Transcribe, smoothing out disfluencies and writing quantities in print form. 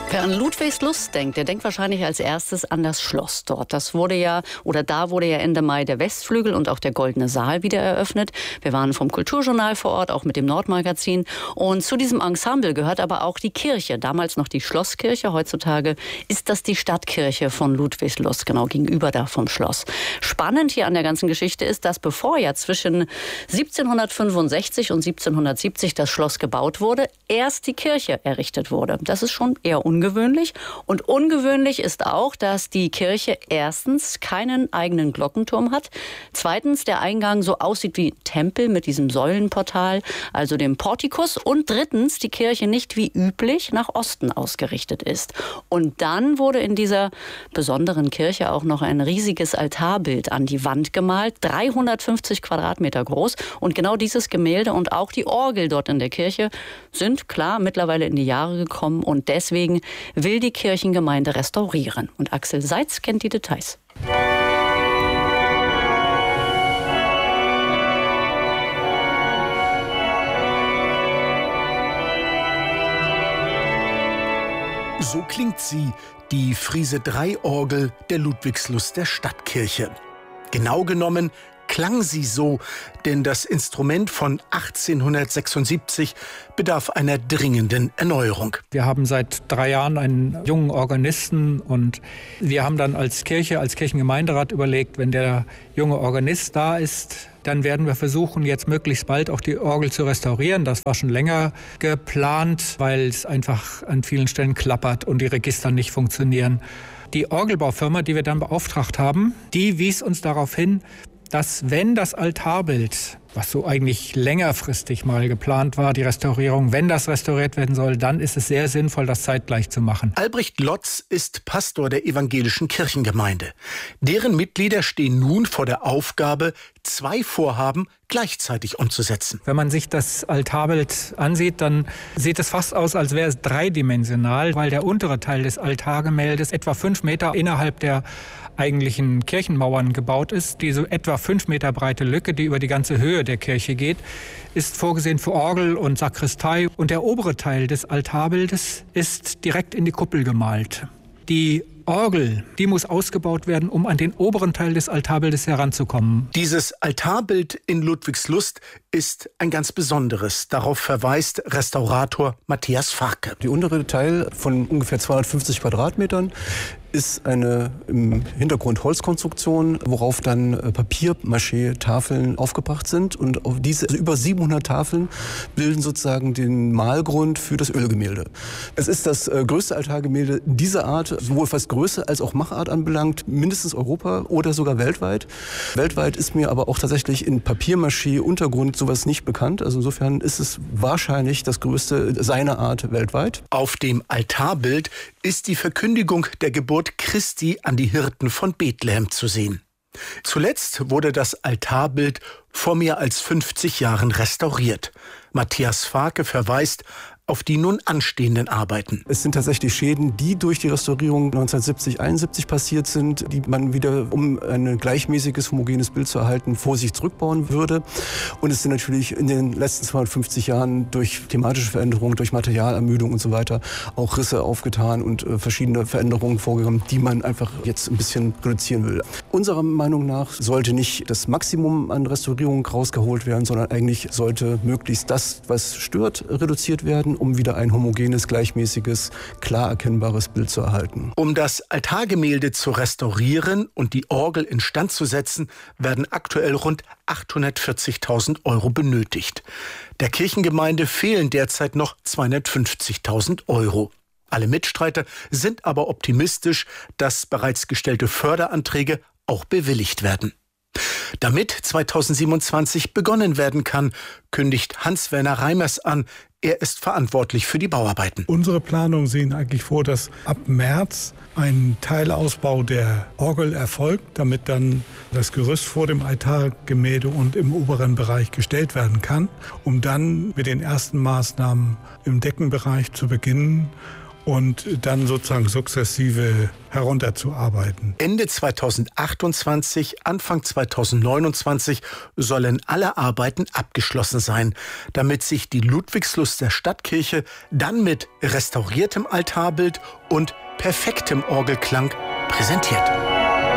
Wer an Ludwigslust denkt, der denkt wahrscheinlich als erstes an das Schloss dort. Da wurde ja Ende Mai der Westflügel und auch der Goldene Saal wieder eröffnet. Wir waren vom Kulturjournal vor Ort, auch mit dem Nordmagazin. Und zu diesem Ensemble gehört aber auch die Kirche. Damals noch die Schlosskirche, heutzutage ist das die Stadtkirche von Ludwigslust, genau gegenüber da vom Schloss. Spannend hier an der ganzen Geschichte ist, dass bevor ja zwischen 1765 und 1770 das Schloss gebaut wurde, erst die Kirche errichtet wurde. Das ist schon eher ungewöhnlich. Und ungewöhnlich ist auch, dass die Kirche erstens keinen eigenen Glockenturm hat, zweitens der Eingang so aussieht wie Tempel mit diesem Säulenportal, also dem Portikus, und drittens die Kirche nicht wie üblich nach Osten ausgerichtet ist. Und dann wurde in dieser besonderen Kirche auch noch ein riesiges Altarbild an die Wand gemalt, 350 Quadratmeter groß. Und genau dieses Gemälde und auch die Orgel dort in der Kirche sind klar mittlerweile in die Jahre gekommen und deswegen will die Kirchengemeinde restaurieren. Und Axel Seitz kennt die Details. So klingt sie, die Friese-3-Orgel der Ludwigslust der Stadtkirche. Genau genommen klang sie so, denn das Instrument von 1876 bedarf einer dringenden Erneuerung. Wir haben seit 3 Jahren einen jungen Organisten und wir haben dann als Kirche, als Kirchengemeinderat überlegt, wenn der junge Organist da ist, dann werden wir versuchen, jetzt möglichst bald auch die Orgel zu restaurieren. Das war schon länger geplant, weil es einfach an vielen Stellen klappert und die Register nicht funktionieren. Die Orgelbaufirma, die wir dann beauftragt haben, die wies uns darauf hin, dass wenn das Altarbild, was so eigentlich längerfristig mal geplant war, die Restaurierung, wenn das restauriert werden soll, dann ist es sehr sinnvoll, das zeitgleich zu machen. Albrecht Lotz ist Pastor der evangelischen Kirchengemeinde. Deren Mitglieder stehen nun vor der Aufgabe, 2 Vorhaben gleichzeitig umzusetzen. Wenn man sich das Altarbild ansieht, dann sieht es fast aus, als wäre es dreidimensional, weil der untere Teil des Altargemäldes etwa 5 Meter innerhalb der eigentlichen Kirchenmauern gebaut ist. Diese etwa 5 Meter breite Lücke, die über die ganze Höhe der Kirche geht, ist vorgesehen für Orgel und Sakristei. Und der obere Teil des Altarbildes ist direkt in die Kuppel gemalt. Die Orgel, die muss ausgebaut werden, um an den oberen Teil des Altarbildes heranzukommen. Dieses Altarbild in Ludwigslust ist ein ganz besonderes. Darauf verweist Restaurator Matthias Farke. Der untere Teil von ungefähr 250 Quadratmetern ist eine im Hintergrund Holzkonstruktion, worauf dann Papier-Maché-Tafeln aufgebracht sind. Und auf diese über 700 Tafeln bilden sozusagen den Malgrund für das Ölgemälde. Es ist das größte Altargemälde dieser Art, sowohl was Größe als auch Machart anbelangt, mindestens Europa oder sogar weltweit. Weltweit ist mir aber auch tatsächlich in Papier-Maché-Untergrund sowas nicht bekannt. Also insofern ist es wahrscheinlich das größte seiner Art weltweit. Auf dem Altarbild ist die Verkündigung der Geburt Christi an die Hirten von Bethlehem zu sehen. Zuletzt wurde das Altarbild vor mehr als 50 Jahren restauriert. Matthias Farke verweist auf die nun anstehenden Arbeiten. Es sind tatsächlich Schäden, die durch die Restaurierung 1970, 71 passiert sind, die man wieder, um ein gleichmäßiges, homogenes Bild zu erhalten, vor sich zurückbauen würde. Und es sind natürlich in den letzten 250 Jahren durch thematische Veränderungen, durch Materialermüdung und so weiter auch Risse aufgetan und verschiedene Veränderungen vorgekommen, die man einfach jetzt ein bisschen reduzieren will. Unserer Meinung nach sollte nicht das Maximum an Restaurierung rausgeholt werden, sondern eigentlich sollte möglichst das, was stört, reduziert werden, um wieder ein homogenes, gleichmäßiges, klar erkennbares Bild zu erhalten. Um das Altargemälde zu restaurieren und die Orgel instand zu setzen, werden aktuell rund 840.000 Euro benötigt. Der Kirchengemeinde fehlen derzeit noch 250.000 Euro. Alle Mitstreiter sind aber optimistisch, dass bereits gestellte Förderanträge auch bewilligt werden. Damit 2027 begonnen werden kann, kündigt Hans-Werner Reimers an. Er ist verantwortlich für die Bauarbeiten. Unsere Planungen sehen eigentlich vor, dass ab März ein Teilausbau der Orgel erfolgt, damit dann das Gerüst vor dem Altargemälde und im oberen Bereich gestellt werden kann, um dann mit den ersten Maßnahmen im Deckenbereich zu beginnen und dann sozusagen sukzessive herunterzuarbeiten. Ende 2028, Anfang 2029 sollen alle Arbeiten abgeschlossen sein, damit sich die Ludwigsluster Stadtkirche dann mit restauriertem Altarbild und perfektem Orgelklang präsentiert.